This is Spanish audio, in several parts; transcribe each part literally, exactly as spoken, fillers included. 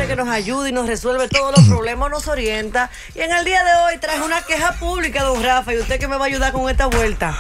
que nos ayuda y nos resuelve todos los problemas, nos orienta. Y en el día de hoy traje una queja pública, don Rafa, y usted que me va a ayudar con esta vuelta.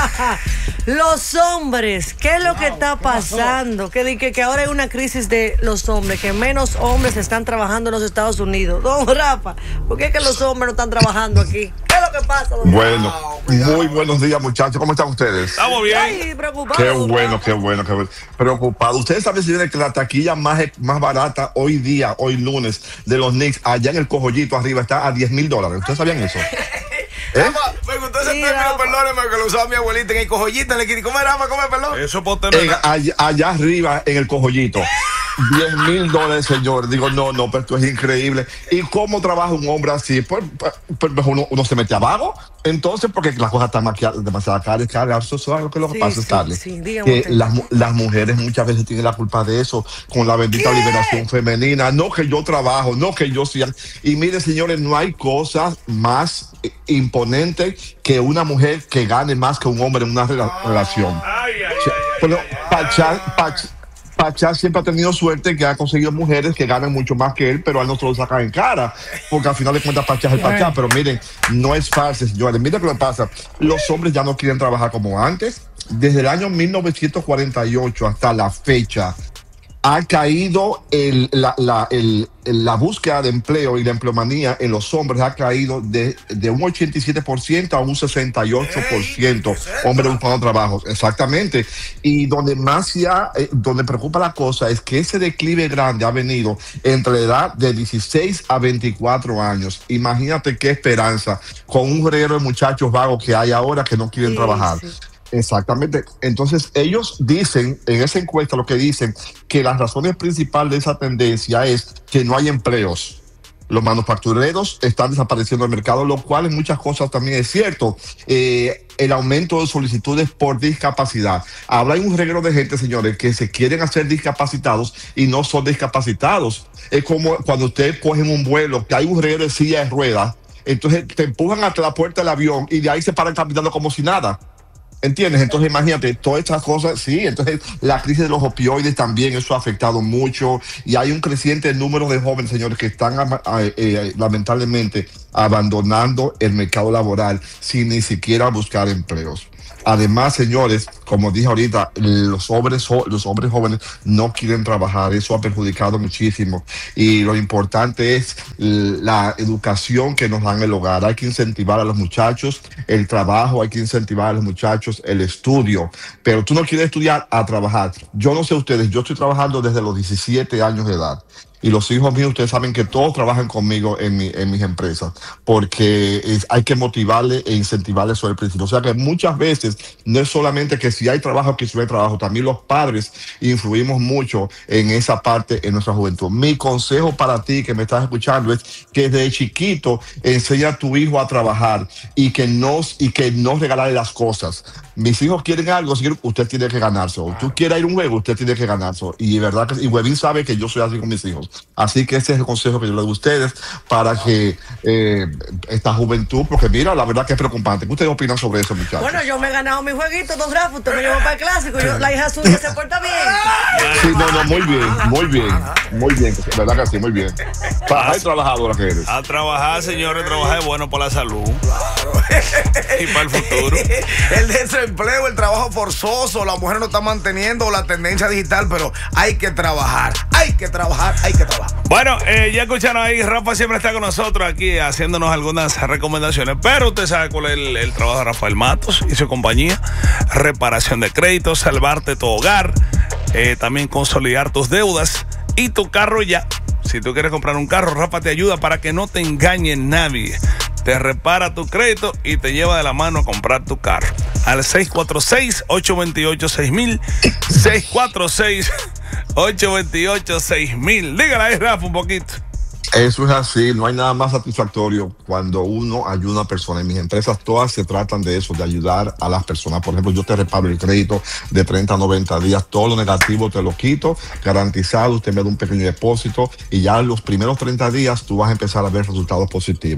Los hombres, ¿qué es lo que está pasando? Que, que, que ahora hay una crisis de los hombres, que menos hombres están trabajando en los Estados Unidos. Don Rafa, ¿por qué es que los hombres no están trabajando aquí? ¿Qué es lo que pasa, don Bueno, Rafa? muy buenos días, muchachos. ¿Cómo están ustedes? Estamos bien. Ay, preocupado. Qué bueno, qué bueno, qué bueno. Preocupado. Ustedes saben, señores, que la taquilla más, más barata hoy día, hoy lunes, de los Knicks, allá en el Cojollito arriba, está a diez mil dólares. ¿Ustedes sabían eso? ¿Eh? Me gustó ese sí, término, perdóneme, que lo usaba mi abuelita en el Cojollito. Le quería comer, ama, comer, perdón. Eso por tener. Allá, allá arriba, en el Cojollito. diez mil dólares, señor. Digo, no, no, pero esto es increíble. ¿Y cómo trabaja un hombre así? Pues, pues mejor uno, uno se mete abajo. Entonces, porque las cosas están demasiado caras, caras. Eso es lo que lo que sí, pasa, sí, Starly. Sí, que las, las mujeres muchas veces tienen la culpa de eso, con la bendita ¿Qué? liberación femenina. No que yo trabajo, no que yo sea. Y mire, señores, no hay cosas más imponentes que una mujer que gane más que un hombre en una rela relación. Ay, ay, ay, Pero ay, Pachá, ay, Pachá, Pachá siempre ha tenido suerte que ha conseguido mujeres que ganan mucho más que él, pero a él no se lo sacan en cara, porque al final de cuentas Pachá es el Pachá. Pero miren, no es fácil, señores. Miren lo que pasa. Los hombres ya no quieren trabajar como antes. Desde el año mil novecientos cuarenta y ocho hasta la fecha, ha caído el, la, la, el, la búsqueda de empleo y la empleomanía en los hombres ha caído de, de un ochenta y siete por ciento a un sesenta y ocho por ciento hombres buscando trabajo. Exactamente. Y donde más ya, eh, donde preocupa la cosa es que ese declive grande ha venido entre la edad de dieciséis a veinticuatro años. Imagínate qué esperanza con un reguero de muchachos vagos que hay ahora que no quieren sí, trabajar. Sí. Exactamente. Entonces ellos dicen, en esa encuesta lo que dicen, que las razones principales de esa tendencia es que no hay empleos. Los manufactureros están desapareciendo del mercado, lo cual en muchas cosas también es cierto. Eh, el aumento de solicitudes por discapacidad. Ahora hay un reguero de gente, señores, que se quieren hacer discapacitados y no son discapacitados. Es como cuando ustedes cogen un vuelo, que hay un reguero de silla de ruedas, entonces te empujan hasta la puerta del avión y de ahí se paran caminando como si nada. ¿Entiendes? Entonces imagínate, todas estas cosas, sí, entonces la crisis de los opioides también, eso ha afectado mucho y hay un creciente número de jóvenes, señores, que están eh, eh, lamentablemente abandonando el mercado laboral sin ni siquiera buscar empleos. Además, señores, como dije ahorita, los hombres, los hombres jóvenes no quieren trabajar. Eso ha perjudicado muchísimo. Y lo importante es la educación que nos dan en el hogar. Hay que incentivar a los muchachos el trabajo, hay que incentivar a los muchachos el estudio. Pero tú no quieres estudiar a trabajar. Yo no sé ustedes, yo estoy trabajando desde los diecisiete años de edad. Y los hijos míos, ustedes saben que todos trabajan conmigo en, mi, en mis empresas, porque es, hay que motivarles e incentivarles sobre el principio. O sea que muchas veces no es solamente que si hay trabajo, que si no hay trabajo, también los padres influimos mucho en esa parte en nuestra juventud. Mi consejo para ti que me estás escuchando es que desde chiquito enseña a tu hijo a trabajar y que no, y que no regalarle las cosas. Mis hijos quieren algo, usted tiene que ganarse. Tú quieres ir a un juego, usted tiene que ganarse. Y verdad que y Webin sabe que yo soy así con mis hijos. Así que ese es el consejo que yo le doy a ustedes para que eh, esta juventud, porque mira, la verdad que es preocupante. ¿Qué ustedes opinan sobre eso, muchachos? Bueno, yo me he ganado mi jueguito, don Rafa, usted me llevó para el clásico, yo, la hija suya se porta bien. Sí, no, no, muy bien, muy bien, muy bien, verdad que sí, muy bien. Hay trabajadora que eres. A trabajar, señores, trabajar es bueno para la salud. Y para el futuro. El desempleo, el trabajo forzoso, la mujer no está manteniendo la tendencia digital, pero hay que trabajar, hay que trabajar, hay que trabajar. Bueno, eh, ya escucharon ahí, Rafa siempre está con nosotros aquí haciéndonos algunas recomendaciones, pero usted sabe cuál es el, el trabajo de Rafael Matos y su compañía: reparación de créditos, salvarte tu hogar, eh, también consolidar tus deudas y tu carro ya. Si tú quieres comprar un carro, Rafa te ayuda para que no te engañe nadie. Te repara tu crédito y te lleva de la mano a comprar tu carro. Al seis cuatro seis, ocho dos ocho, seis mil, seis cuatro seis, ocho dos ocho, seis mil. Dígale ahí, Rafa, un poquito. Eso es así, no hay nada más satisfactorio cuando uno ayuda a una persona. En mis empresas todas se tratan de eso, de ayudar a las personas. Por ejemplo, yo te reparo el crédito de treinta a noventa días, todo lo negativo te lo quito, garantizado, usted me da un pequeño depósito y ya en los primeros treinta días tú vas a empezar a ver resultados positivos.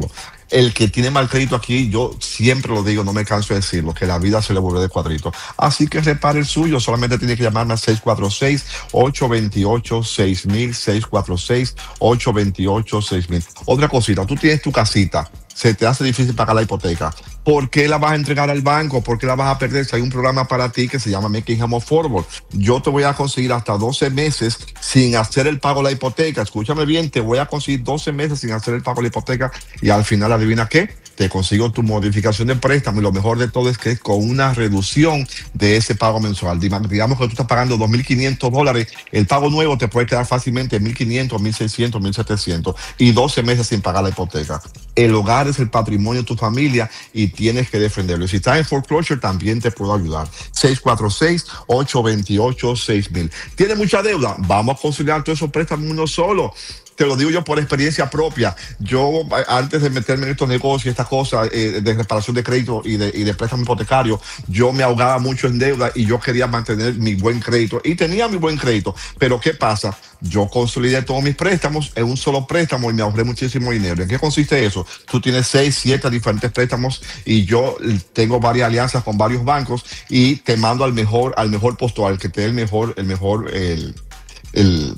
El que tiene mal crédito aquí, yo siempre lo digo, no me canso de decirlo, que la vida se le vuelve de cuadrito. Así que repare el suyo, solamente tiene que llamarme al seis cuatro seis, ocho dos ocho, seis mil, seis cuatro seis, ocho dos ocho, seis mil. Otra cosita, tú tienes tu casita, se te hace difícil pagar la hipoteca. ¿Por qué la vas a entregar al banco? ¿Por qué la vas a perder? Si hay un programa para ti que se llama Making Home Affordable. Yo te voy a conseguir hasta doce meses sin hacer el pago de la hipoteca. Escúchame bien, te voy a conseguir doce meses sin hacer el pago de la hipoteca y al final, adivina qué, te consigo tu modificación de préstamo y lo mejor de todo es que es con una reducción de ese pago mensual. Digamos que tú estás pagando dos mil quinientos dólares, el pago nuevo te puede quedar fácilmente en mil quinientos, mil seiscientos, mil setecientos y doce meses sin pagar la hipoteca. El hogar es el patrimonio de tu familia y tienes que defenderlo. Y si estás en foreclosure, también te puedo ayudar. seis cuatro seis, ocho dos ocho, seis mil. ¿Tienes mucha deuda? Vamos a conciliar todos esos préstamos en uno solo. Te lo digo yo por experiencia propia. Yo, antes de meterme en estos negocios y estas cosas eh, de reparación de crédito y de, y de préstamo hipotecario, yo me ahogaba mucho en deuda y yo quería mantener mi buen crédito. Y tenía mi buen crédito. Pero ¿qué pasa? Yo consolidé todos mis préstamos en un solo préstamo y me ahorré muchísimo dinero. ¿En qué consiste eso? Tú tienes seis, siete diferentes préstamos y yo tengo varias alianzas con varios bancos y te mando al mejor, al mejor postor, al que te dé el mejor, el mejor, el, el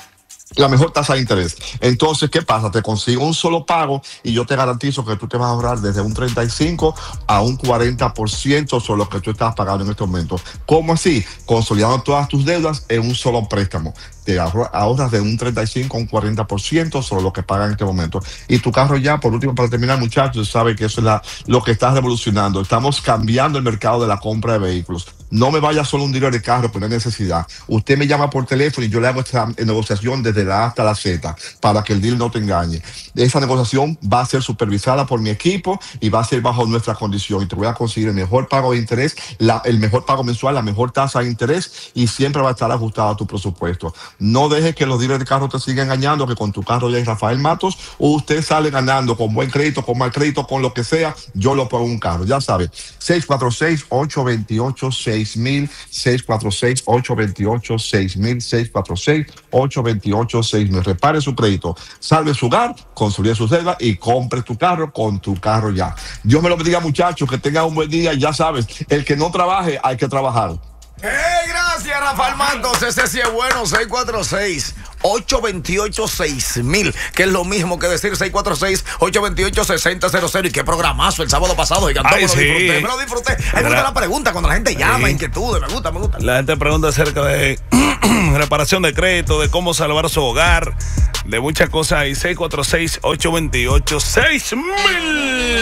la mejor tasa de interés. Entonces, ¿qué pasa? Te consigo un solo pago y yo te garantizo que tú te vas a ahorrar desde un treinta y cinco a un cuarenta por ciento sobre lo que tú estás pagando en este momento. ¿Cómo así? Consolidando todas tus deudas en un solo préstamo. Te ahorras de un treinta y cinco a un cuarenta por ciento sobre lo que pagas en este momento. Y tu carro ya, por último, para terminar, muchachos, sabe que eso es la, lo que está revolucionando. Estamos cambiando el mercado de la compra de vehículos. No me vaya solo un dealer de carro, pero no hay necesidad. Usted me llama por teléfono y yo le hago esta negociación desde la A hasta la Z para que el deal no te engañe. Esa negociación va a ser supervisada por mi equipo y va a ser bajo nuestra condición. Y te voy a conseguir el mejor pago de interés, la, el mejor pago mensual, la mejor tasa de interés y siempre va a estar ajustado a tu presupuesto. No dejes que los dealers de carro te sigan engañando, que con tu carro ya es Rafael Matos, o usted sale ganando con buen crédito, con mal crédito, con lo que sea, yo lo pongo en un carro. Ya sabes, seis cuatro seis, ocho dos ocho, seis mil, seis cuatro seis, ocho dos ocho, seis mil, seis cuatro seis, ocho dos ocho, seis mil. Repare su crédito, salve su hogar, consolide sus deudas y compre tu carro con tu carro ya. Dios me lo bendiga, muchachos, que tengan un buen día. Ya sabes, el que no trabaje, hay que trabajar. ¡Hey, gracias, Rafael Matos! Ese sí es bueno, seis cuatro seis, ocho dos ocho, seis mil, que es lo mismo que decir seis cuatro seis, ocho dos ocho, seis cero cero cero. Y qué programazo el sábado pasado, y cantó, me lo sí. disfruté, me lo disfruté. Me gusta la pregunta cuando la gente llama, sí. inquietudes, me gusta, me gusta. La gente pregunta acerca de reparación de crédito, de cómo salvar su hogar, de muchas cosas. Y seis cuatro seis, ocho dos ocho, seis mil.